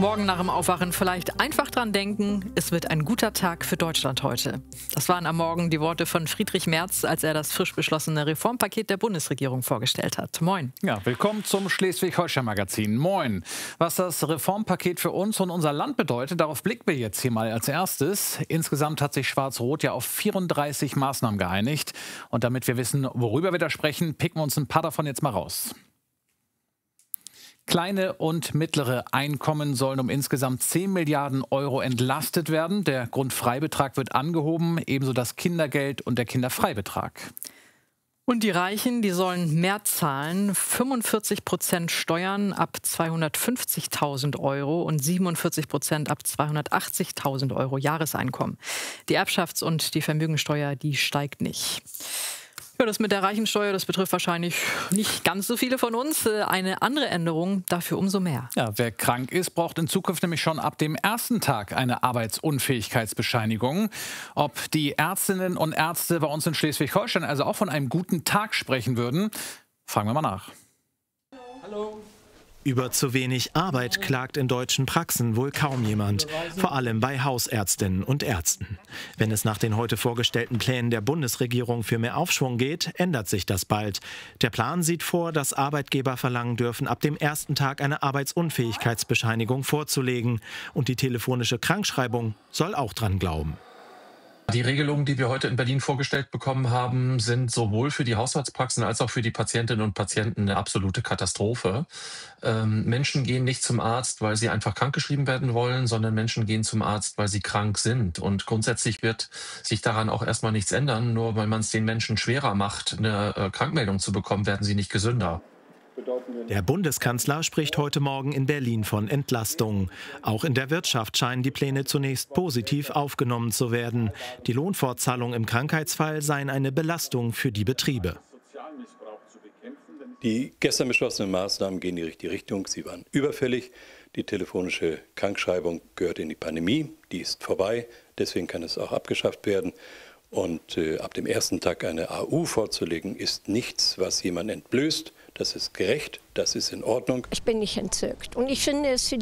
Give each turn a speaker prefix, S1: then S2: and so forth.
S1: Morgen nach dem Aufwachen vielleicht einfach dran denken, es wird ein guter Tag für Deutschland heute. Das waren am Morgen die Worte von Friedrich Merz, als er das frisch beschlossene Reformpaket der Bundesregierung vorgestellt hat. Moin.
S2: Ja, willkommen zum Schleswig-Holstein-Magazin. Moin. Was das Reformpaket für uns und unser Land bedeutet, darauf blicken wir jetzt hier mal als erstes. Insgesamt hat sich Schwarz-Rot ja auf 34 Maßnahmen geeinigt. Und damit wir wissen, worüber wir da sprechen, picken wir uns ein paar davon jetzt mal raus. Kleine und mittlere Einkommen sollen um insgesamt 10 Milliarden Euro entlastet werden. Der Grundfreibetrag wird angehoben, ebenso das Kindergeld und der Kinderfreibetrag.
S1: Und die Reichen, die sollen mehr zahlen, 45% Steuern ab 250.000 Euro und 47% ab 280.000 Euro Jahreseinkommen. Die Erbschafts- und die Vermögensteuer, die steigt nicht. Ja, das mit der Reichensteuer, das betrifft wahrscheinlich nicht ganz so viele von uns. Eine andere Änderung, dafür umso mehr.
S2: Ja, wer krank ist, braucht in Zukunft nämlich schon ab dem ersten Tag eine Arbeitsunfähigkeitsbescheinigung. Ob die Ärztinnen und Ärzte bei uns in Schleswig-Holstein also auch von einem guten Tag sprechen würden, fragen wir mal nach.
S3: Hallo. Über zu wenig Arbeit klagt in deutschen Praxen wohl kaum jemand, vor allem bei Hausärztinnen und Ärzten. Wenn es nach den heute vorgestellten Plänen der Bundesregierung für mehr Aufschwung geht, ändert sich das bald. Der Plan sieht vor, dass Arbeitgeber verlangen dürfen, ab dem ersten Tag eine Arbeitsunfähigkeitsbescheinigung vorzulegen. Und die telefonische Krankschreibung soll auch dran glauben.
S4: Die Regelungen, die wir heute in Berlin vorgestellt bekommen haben, sind sowohl für die Hausarztpraxen als auch für die Patientinnen und Patienten eine absolute Katastrophe. Menschen gehen nicht zum Arzt, weil sie einfach krankgeschrieben werden wollen, sondern Menschen gehen zum Arzt, weil sie krank sind. Und grundsätzlich wird sich daran auch erstmal nichts ändern. Nur weil man es den Menschen schwerer macht, eine Krankmeldung zu bekommen, werden sie nicht gesünder.
S3: Der Bundeskanzler spricht heute Morgen in Berlin von Entlastung. Auch in der Wirtschaft scheinen die Pläne zunächst positiv aufgenommen zu werden. Die Lohnfortzahlung im Krankheitsfall seien eine Belastung für die Betriebe.
S5: Die gestern beschlossenen Maßnahmen gehen in die richtige Richtung. Sie waren überfällig. Die telefonische Krankschreibung gehört in die Pandemie. Die ist vorbei. Deswegen kann es auch abgeschafft werden. Und ab dem ersten Tag eine AU vorzulegen, ist nichts, was jemanden entblößt. Das ist gerecht, das ist in Ordnung.
S6: Ich bin nicht entzückt und ich finde es für